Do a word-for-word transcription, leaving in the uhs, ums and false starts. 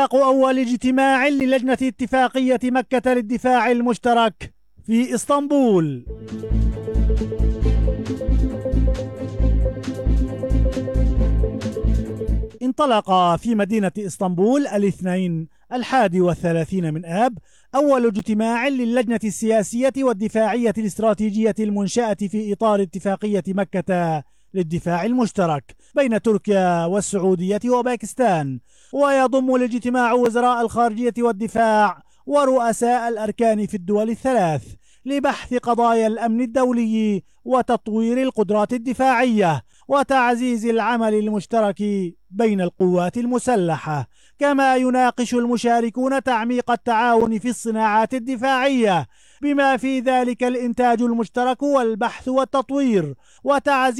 أول اجتماع للجنة اتفاقية مكة للدفاع المشترك في إسطنبول. انطلق في مدينة إسطنبول الاثنين الحادي والثلاثين من آب أول اجتماع للجنة السياسية والدفاعية الاستراتيجية المنشأة في إطار اتفاقية مكة للدفاع المشترك بين تركيا والسعودية وباكستان، ويضم الاجتماع وزراء الخارجية والدفاع ورؤساء الأركان في الدول الثلاث لبحث قضايا الأمن الدولي وتطوير القدرات الدفاعية وتعزيز العمل المشترك بين القوات المسلحة. كما يناقش المشاركون تعميق التعاون في الصناعات الدفاعية بما في ذلك الإنتاج المشترك والبحث والتطوير وتعزيز